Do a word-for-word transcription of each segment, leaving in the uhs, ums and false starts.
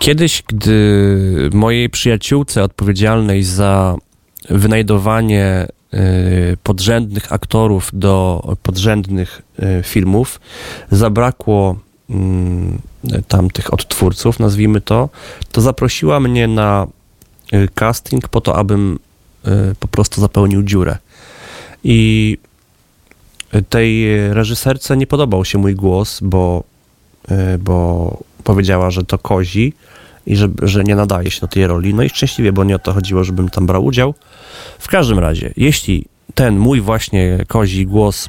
Kiedyś, gdy mojej przyjaciółce odpowiedzialnej za wynajdowanie podrzędnych aktorów do podrzędnych filmów zabrakło tamtych odtwórców, nazwijmy to, to zaprosiła mnie na casting po to, abym po prostu zapełnił dziurę. I tej reżyserce nie podobał się mój głos, bo, bo powiedziała, że to kozi i że, że nie nadaje się do tej roli. No i szczęśliwie, bo nie o to chodziło, żebym tam brał udział. W każdym razie, jeśli ten mój właśnie kozi głos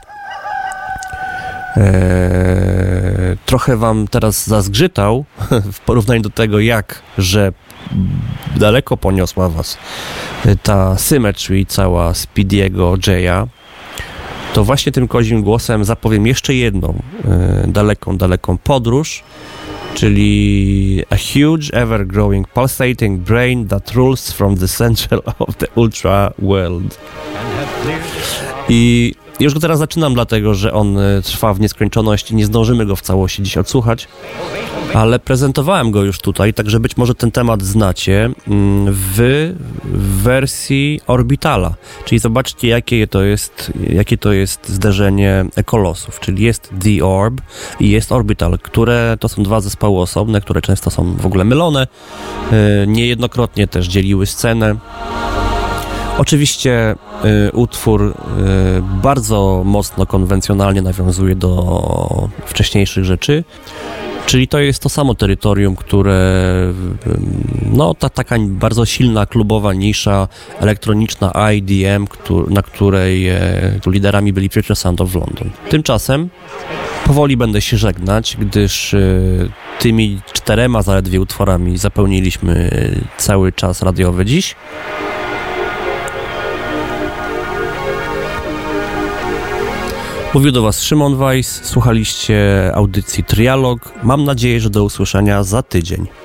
e, trochę wam teraz zazgrzytał w porównaniu do tego, jak, że daleko poniosła was ta Symmetry cała Speedy'ego Jaya, to właśnie tym kozim głosem zapowiem jeszcze jedną e, daleką, daleką podróż, czyli a huge, ever-growing, pulsating brain that rules from the central of the ultra world. I już go teraz zaczynam, dlatego że on trwa w nieskończoność i nie zdążymy go w całości dziś odsłuchać, ale prezentowałem go już tutaj, także być może ten temat znacie w wersji Orbitala, czyli zobaczcie, jakie to jest, jakie to jest zderzenie kolosów, czyli jest The Orb i jest Orbital, które to są dwa zespoły osobne, które często są w ogóle mylone, niejednokrotnie też dzieliły scenę. Oczywiście y, utwór y, bardzo mocno konwencjonalnie nawiązuje do wcześniejszych rzeczy, czyli to jest to samo terytorium, które y, no ta taka bardzo silna klubowa nisza elektroniczna I D M, któr, na której y, liderami byli Future Sound of London. Tymczasem powoli będę się żegnać, gdyż y, tymi czterema zaledwie utworami zapełniliśmy cały czas radiowy dziś. Mówił do was Szymon Weiss, słuchaliście audycji Trialog. Mam nadzieję, że do usłyszenia za tydzień.